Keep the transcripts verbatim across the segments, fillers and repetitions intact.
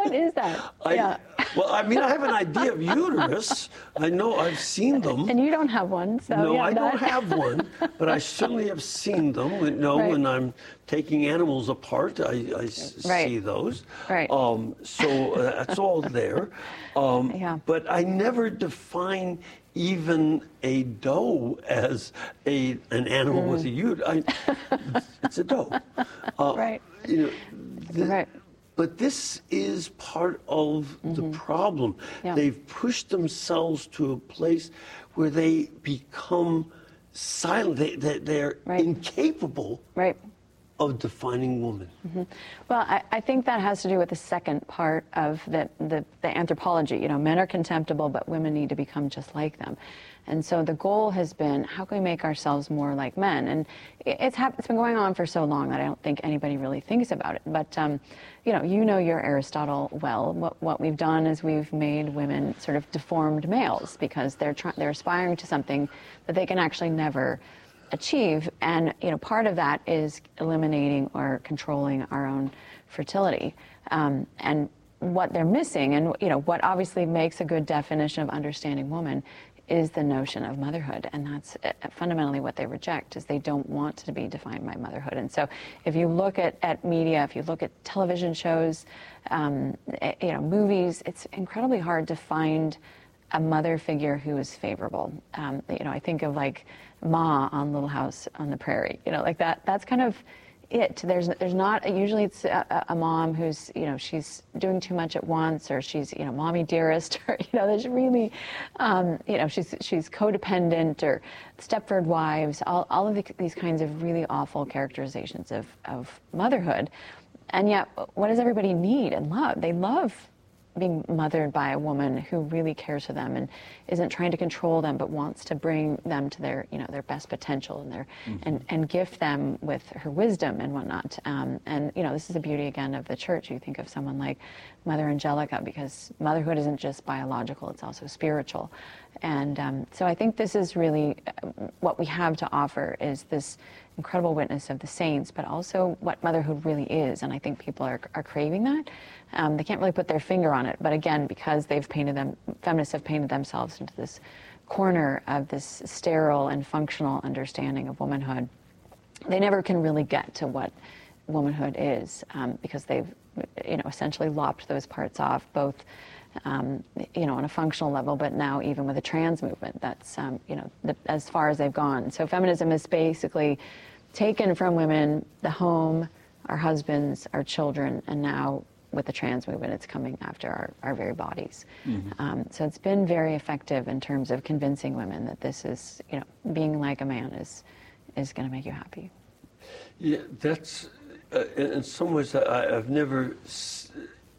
What is that? I, yeah. Well, I mean, I have an idea of uterus. I know I've seen them. And you don't have one, so no, yeah, I that... don't have one, but I certainly have seen them. You know, right. when I'm taking animals apart, I, I right. see those. Right. Um, so uh, that's all there. Um, yeah. But I never define even a doe as a an animal mm. with a uterus. It's a doe. Uh, right. You know, the, right. But this is part of mm-hmm. the problem. Yeah. They've pushed themselves to a place where they become silent. They, they, they're right. incapable right. of defining woman. Mm-hmm. Well, I, I think that has to do with the second part of the, the, the anthropology. You know, men are contemptible, but women need to become just like them. And so the goal has been, how can we make ourselves more like men? And it's, hap- it's been going on for so long that I don't think anybody really thinks about it. But, um, you know, you know your Aristotle well. What, what we've done is we've made women sort of deformed males because they're try- they're aspiring to something that they can actually never achieve. And, you know, part of that is eliminating or controlling our own fertility. Um, and what they're missing, and, you know, what obviously makes a good definition of understanding woman is the notion of motherhood. And that's fundamentally what they reject, is they don't want to be defined by motherhood. And so if you look at, at media, if you look at television shows, um, you know, movies, it's incredibly hard to find a mother figure who is favorable. Um, you know, I think of like Ma on Little House on the Prairie, you know, like that, that's kind of it. There's there's not, usually it's a, a mom who's, you know, she's doing too much at once, or she's, you know, mommy dearest, or, you know, there's really, um, you know, she's she's codependent, or Stepford Wives, all, all of the, these kinds of really awful characterizations of, of motherhood. And yet, what does everybody need and love? They love being mothered by a woman who really cares for them and isn't trying to control them, but wants to bring them to their, you know, their best potential, and their, mm-hmm. and, and gift them with her wisdom and whatnot. Um, and, you know, this is the beauty, again, of the church. You think of someone like Mother Angelica, because motherhood isn't just biological, it's also spiritual. And um, so I think this is really what we have to offer, is this incredible witness of the saints, but also what motherhood really is. And I think people are, are craving that. Um, they can't really put their finger on it, but again, because they've painted them, feminists have painted themselves into this corner of this sterile and functional understanding of womanhood, they never can really get to what womanhood is, um, because they've, you know, essentially lopped those parts off, both, um, you know, on a functional level, but now even with the trans movement, that's, um, you know, the, as far as they've gone. So feminism is basically taken from women the home, our husbands, our children, and now with the trans movement, it's coming after our, our very bodies. Mm-hmm. Um, so it's been very effective in terms of convincing women that this is, you know, being like a man is is going to make you happy. Yeah, that's, uh, in some ways, I, I've never s-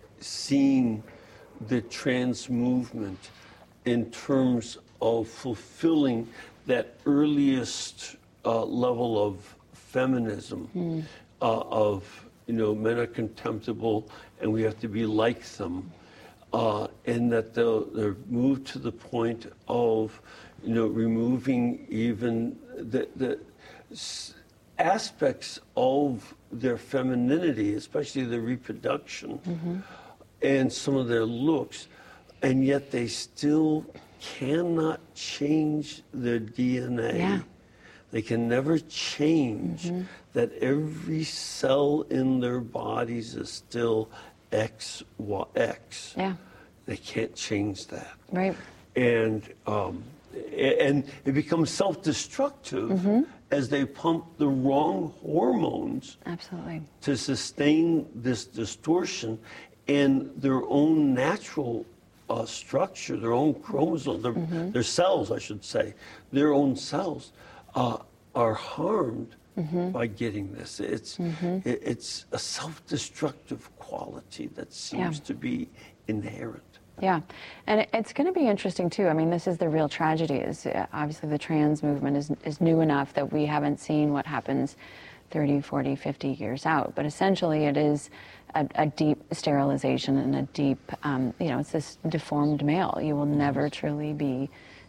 seen the trans movement in terms of fulfilling that earliest uh, level of feminism, mm. uh, of, you know, men are contemptible and we have to be like them. Uh, and that they'll, they're moved to the point of, you know, removing even the, the s- aspects of their femininity, especially the reproduction, mm-hmm. and some of their looks, and yet they still cannot change their D N A. Yeah. They can never change mm-hmm. that every cell in their bodies is still X, Y, X. Yeah. They can't change that. Right. And um, and it becomes self-destructive mm-hmm. as they pump the wrong hormones. Absolutely. To sustain this distortion in their own natural uh, structure, their own chromosomes, their, mm-hmm. their cells, I should say, their own cells uh, are harmed mm-hmm. by getting this. It's mm-hmm. it, it's a self-destructive quality that seems yeah. to be inherent. Yeah, and it's going to be interesting too. I mean, this is the real tragedy, is uh, obviously the trans movement is, is new enough that we haven't seen what happens thirty, forty, fifty years out. But essentially it is a, a deep sterilization and a deep, um, you know, it's this deformed male. You will never truly be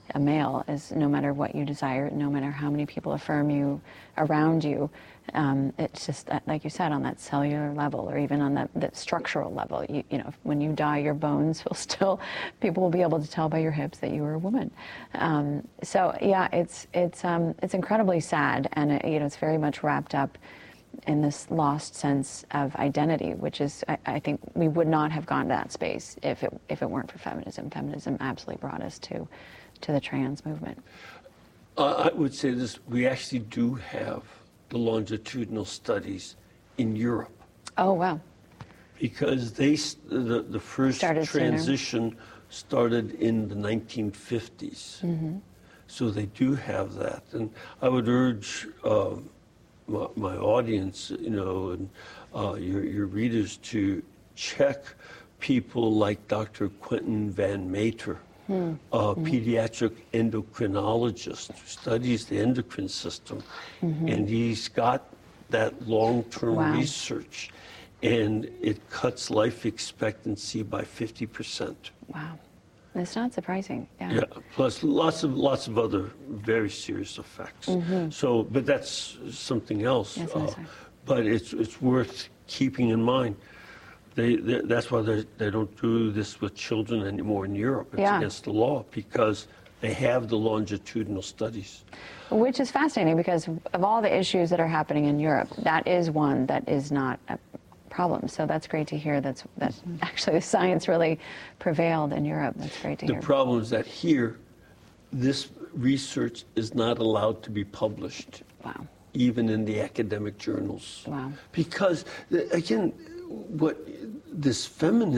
a male is no matter what you desire, no matter how many people affirm you around you, um, it's just, uh, like you said, on that cellular level or even on that, that structural level. You, you know, when you die, your bones will still, people will be able to tell by your hips that you were a woman. Um, so yeah, it's, it's, um, it's incredibly sad, and it, you know, it's very much wrapped up in this lost sense of identity, which is, I, I think we would not have gone to that space if it, if it weren't for feminism. Feminism absolutely brought us to, to the trans movement. Uh, I would say this, we actually do have the longitudinal studies in Europe. Oh, wow. Because they, the, the first Started transition sooner. started in the nineteen fifties. Mm-hmm. So they do have that. And I would urge uh, my, my audience, you know, and uh, your, your readers to check people like Doctor Quentin Van Meter, Hmm. a mm-hmm. pediatric endocrinologist who studies the endocrine system, mm-hmm. and he's got that long-term wow. research, and it cuts life expectancy by fifty percent. Wow, that's not surprising. Yeah. Yeah. Plus, lots of lots of other very serious effects. Mm-hmm. So, but that's something else. That's uh, but it's it's worth keeping in mind. They, they, that's why they don't do this with children anymore in Europe. It's yeah. against the law because they have the longitudinal studies. Which is fascinating because of all the issues that are happening in Europe, that is one that is not a problem. So that's great to hear that's, that actually the science really prevailed in Europe. That's great to the hear. The problem is that here, this research is not allowed to be published. Wow. Even in the academic journals. Wow. Because, again, what this feminism